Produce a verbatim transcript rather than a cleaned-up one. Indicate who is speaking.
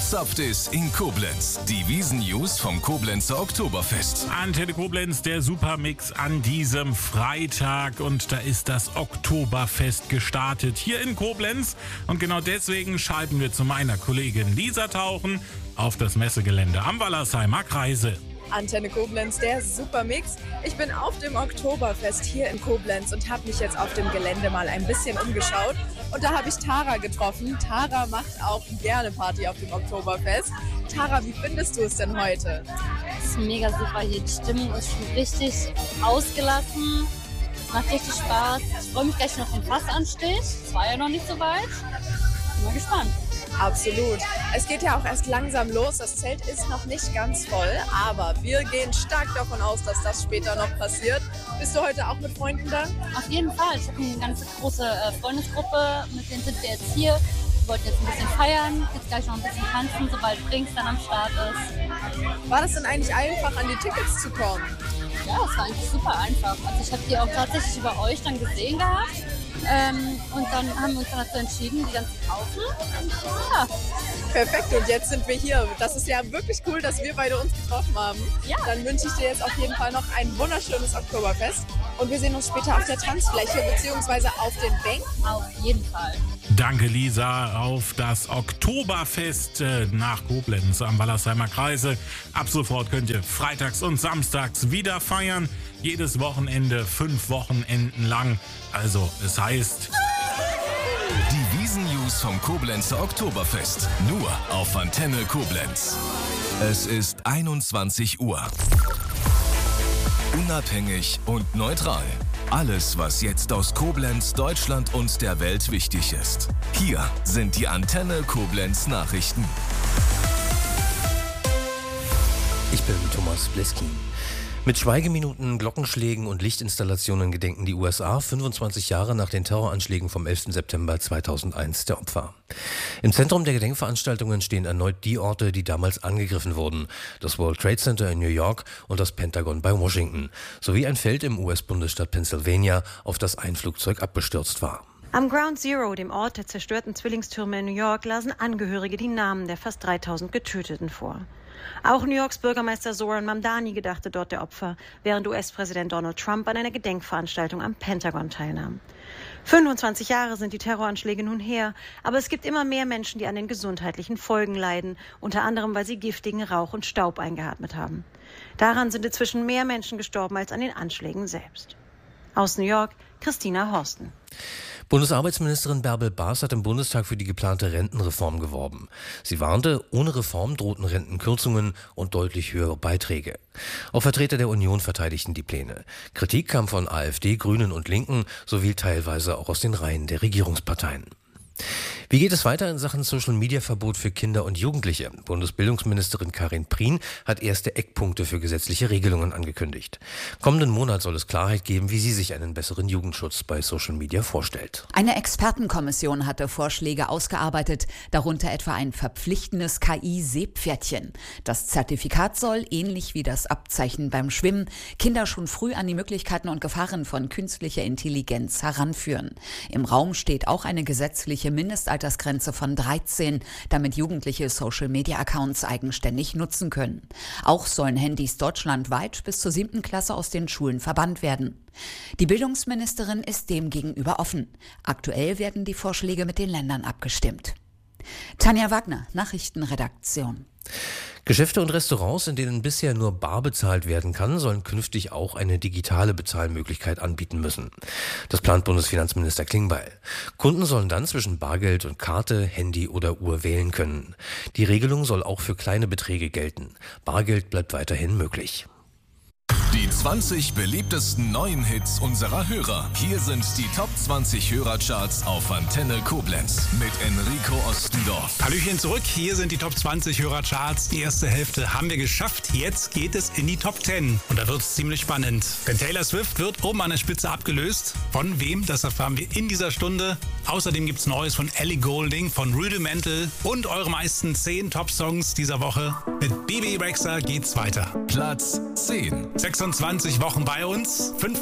Speaker 1: gezapft ist in Koblenz. Die Wiesn-News vom Koblenzer Oktoberfest.
Speaker 2: Antenne Koblenz, der Supermix an diesem Freitag. Und da ist das Oktoberfest gestartet hier in Koblenz. Und genau deswegen schalten wir zu meiner Kollegin Lisa Tauchen auf das Messegelände am Wallersheimer Kreise.
Speaker 3: Antenne Koblenz, der Supermix. Ich bin auf dem Oktoberfest hier in Koblenz und habe mich jetzt auf dem Gelände mal ein bisschen umgeschaut. Und da habe ich Tara getroffen. Tara macht auch gerne Party auf dem Oktoberfest. Tara, wie findest du es denn heute?
Speaker 4: Es ist mega super hier. Die Stimmung ist schon richtig ausgelassen. Es macht richtig Spaß. Ich freue mich gleich noch auf den Fassanstich. Es war ja noch nicht so weit. Bin mal gespannt.
Speaker 3: Absolut. Es geht ja auch erst langsam los. Das Zelt ist noch nicht ganz voll, aber wir gehen stark davon aus, dass das später noch passiert. Bist du heute auch mit Freunden da?
Speaker 4: Auf jeden Fall. Ich habe eine ganz große äh, Freundesgruppe, mit denen sind wir jetzt hier. Wir wollten jetzt ein bisschen feiern, jetzt gleich noch ein bisschen tanzen, sobald Drinks dann am Start ist.
Speaker 3: War das denn eigentlich einfach, an die Tickets zu kommen?
Speaker 4: Ja, es war eigentlich super einfach. Also ich habe die auch tatsächlich über euch dann gesehen gehabt. Ähm, und dann haben wir uns dann dazu entschieden, die dann zu kaufen. Ja.
Speaker 3: Perfekt, und jetzt sind wir hier. Das ist ja wirklich cool, dass wir beide uns getroffen haben.
Speaker 4: Ja.
Speaker 3: Dann wünsche ich dir jetzt auf jeden Fall noch ein wunderschönes Oktoberfest. Und wir sehen uns später auf der Tanzfläche bzw. auf den Bänken.
Speaker 4: Auf jeden Fall.
Speaker 2: Danke, Lisa, auf das Oktoberfest nach Koblenz am Wallersheimer Kreise. Ab sofort könnt ihr freitags und samstags wieder feiern. Jedes Wochenende, fünf Wochenenden lang. Also, es heißt...
Speaker 1: Die Wiesn-News vom Koblenzer Oktoberfest. Nur auf Antenne Koblenz. Es ist einundzwanzig Uhr. Unabhängig und neutral. Alles, was jetzt aus Koblenz, Deutschland und der Welt wichtig ist. Hier sind die Antenne Koblenz Nachrichten.
Speaker 5: Ich bin Thomas Bleskin. Mit Schweigeminuten, Glockenschlägen und Lichtinstallationen gedenken die U S A fünfundzwanzig Jahre nach den Terroranschlägen vom elften September zweitausendeins der Opfer. Im Zentrum der Gedenkveranstaltungen stehen erneut die Orte, die damals angegriffen wurden. Das World Trade Center in New York und das Pentagon bei Washington. Sowie ein Feld im U S-Bundesstaat Pennsylvania, auf das ein Flugzeug abgestürzt war.
Speaker 6: Am Ground Zero, dem Ort der zerstörten Zwillingstürme in New York, lasen Angehörige die Namen der fast dreitausend Getöteten vor. Auch New Yorks Bürgermeister Zoran Mamdani gedachte dort der Opfer, während U S-Präsident Donald Trump an einer Gedenkveranstaltung am Pentagon teilnahm. fünfundzwanzig Jahre sind die Terroranschläge nun her, aber es gibt immer mehr Menschen, die an den gesundheitlichen Folgen leiden, unter anderem, weil sie giftigen Rauch und Staub eingeatmet haben. Daran sind inzwischen mehr Menschen gestorben als an den Anschlägen selbst. Aus New York, Christina Horsten.
Speaker 5: Bundesarbeitsministerin Bärbel Baas hat im Bundestag für die geplante Rentenreform geworben. Sie warnte, ohne Reform drohten Rentenkürzungen und deutlich höhere Beiträge. Auch Vertreter der Union verteidigten die Pläne. Kritik kam von AfD, Grünen und Linken sowie teilweise auch aus den Reihen der Regierungsparteien. Wie geht es weiter in Sachen Social-Media-Verbot für Kinder und Jugendliche? Bundesbildungsministerin Karin Prien hat erste Eckpunkte für gesetzliche Regelungen angekündigt. Kommenden Monat soll es Klarheit geben, wie sie sich einen besseren Jugendschutz bei Social-Media vorstellt.
Speaker 7: Eine Expertenkommission hatte Vorschläge ausgearbeitet, darunter etwa ein verpflichtendes K I-Seepferdchen. Das Zertifikat soll, ähnlich wie das Abzeichen beim Schwimmen, Kinder schon früh an die Möglichkeiten und Gefahren von künstlicher Intelligenz heranführen. Im Raum steht auch eine gesetzliche Mindestaltersgrenze von dreizehn, damit Jugendliche Social-Media-Accounts eigenständig nutzen können. Auch sollen Handys deutschlandweit bis zur siebten Klasse aus den Schulen verbannt werden. Die Bildungsministerin ist dem gegenüber offen. Aktuell werden die Vorschläge mit den Ländern abgestimmt. Tanja Wagner, Nachrichtenredaktion.
Speaker 5: Geschäfte und Restaurants, in denen bisher nur bar bezahlt werden kann, sollen künftig auch eine digitale Bezahlmöglichkeit anbieten müssen. Das plant Bundesfinanzminister Klingbeil. Kunden sollen dann zwischen Bargeld und Karte, Handy oder Uhr wählen können. Die Regelung soll auch für kleine Beträge gelten. Bargeld bleibt weiterhin möglich.
Speaker 1: Die zwanzig beliebtesten neuen Hits unserer Hörer. Hier sind die Top zwanzig Hörercharts auf Antenne Koblenz mit Enrico Ostendorf.
Speaker 8: Hallöchen zurück, hier sind die Top zwanzig Hörercharts. Die erste Hälfte haben wir geschafft. Jetzt geht es in die Top zehn. Und da wird es ziemlich spannend. Denn Taylor Swift wird oben an der Spitze abgelöst. Von wem? Das erfahren wir in dieser Stunde. Außerdem gibt es Neues von Ellie Goulding, von Rudimental und eure meisten zehn Top-Songs dieser Woche. Mit Bibi Rexha geht's weiter.
Speaker 1: Platz zehn.
Speaker 8: sechsundzwanzig Wochen bei uns, fünf